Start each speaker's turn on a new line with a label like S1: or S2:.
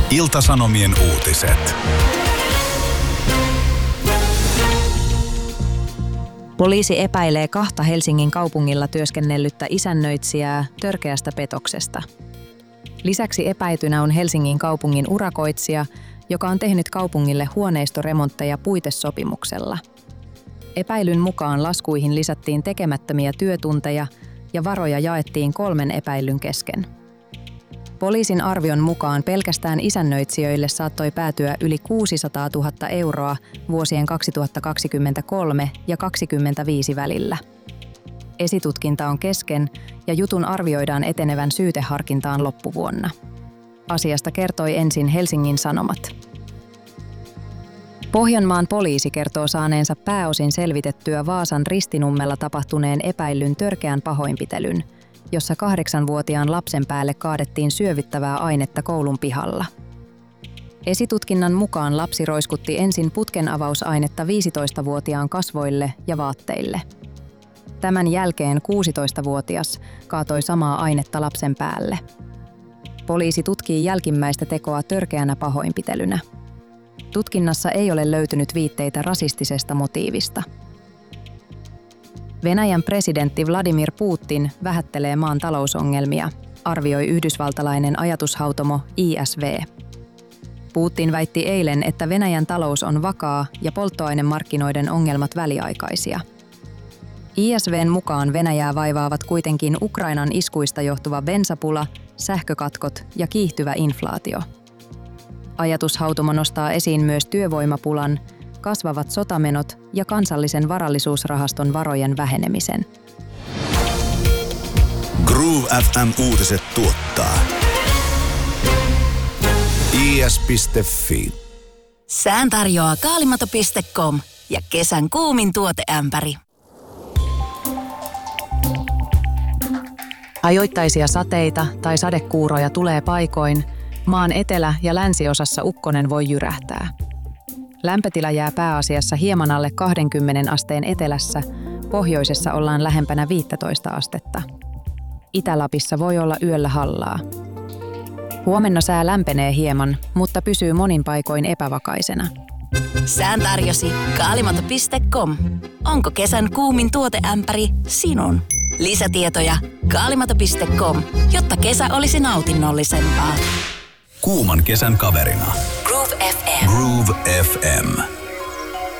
S1: Ilta-Sanomien uutiset.
S2: Poliisi epäilee 2 Helsingin kaupungilla työskennellyttä isännöitsijää törkeästä petoksesta. Lisäksi epäiltynä on Helsingin kaupungin urakoitsija, joka on tehnyt kaupungille huoneistoremontteja puitesopimuksella. Epäilyn mukaan laskuihin lisättiin tekemättömiä työtunteja ja varoja jaettiin 3 epäillyn kesken. Poliisin arvion mukaan pelkästään isännöitsijöille saattoi päätyä yli 600 000 euroa vuosien 2023 ja 2025 välillä. Esitutkinta on kesken ja jutun arvioidaan etenevän syyteharkintaan loppuvuonna. Asiasta kertoi ensin Helsingin Sanomat. Pohjanmaan poliisi kertoo saaneensa pääosin selvitettyä Vaasan Ristinummella tapahtuneen epäillyn törkeän pahoinpitelyn, jossa 8-vuotiaan lapsen päälle kaadettiin syövyttävää ainetta koulun pihalla. Esitutkinnan mukaan lapsi roiskutti ensin putkenavausainetta 15-vuotiaan kasvoille ja vaatteille. Tämän jälkeen 16-vuotias kaatoi samaa ainetta lapsen päälle. Poliisi tutkii jälkimmäistä tekoa törkeänä pahoinpitelynä. Tutkinnassa ei ole löytynyt viitteitä rasistisesta motiivista. Venäjän presidentti Vladimir Putin vähättelee maan talousongelmia, arvioi yhdysvaltalainen ajatushautomo ISV. Putin väitti eilen, että Venäjän talous on vakaa ja polttoainemarkkinoiden ongelmat väliaikaisia. ISV:n mukaan Venäjää vaivaavat kuitenkin Ukrainan iskuista johtuva bensapula, sähkökatkot ja kiihtyvä inflaatio. Ajatushautomo nostaa esiin myös työvoimapulan, kasvavat sotamenot ja kansallisen varallisuusrahaston varojen vähenemisen.
S1: Groove FM-uutiset tuottaa is.fi.
S3: Sään tarjoaa kaalimato.com ja kesän kuumin tuoteämpäri.
S2: Ajoittaisia sateita tai sadekuuroja tulee paikoin. Maan etelä- ja länsiosassa ukkonen voi jyrähtää. Lämpötila jää pääasiassa hieman alle 20 asteen etelässä, pohjoisessa ollaan lähempänä 15 astetta. Itä-Lapissa voi olla yöllä hallaa. Huomenna sää lämpenee hieman, mutta pysyy monin paikoin epävakaisena.
S3: Sään tarjosi kaalimato.com. Onko kesän kuumin tuoteämpäri sinun? Lisätietoja kaalimato.com, jotta kesä olisi nautinnollisempaa.
S1: Kuuman kesän kaverina.
S3: Groove FM.
S1: Groove FM.